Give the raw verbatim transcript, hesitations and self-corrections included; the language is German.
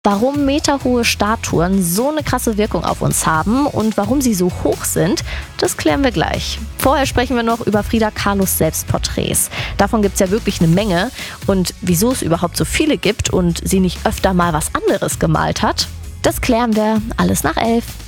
Warum meterhohe Statuen so eine krasse Wirkung auf uns haben und warum sie so hoch sind, das klären wir gleich. Vorher sprechen wir noch über Frida Kahlos Selbstporträts. Davon gibt es ja wirklich eine Menge. Und wieso es überhaupt so viele gibt und sie nicht öfter mal was anderes gemalt hat, das klären wir alles nach elf.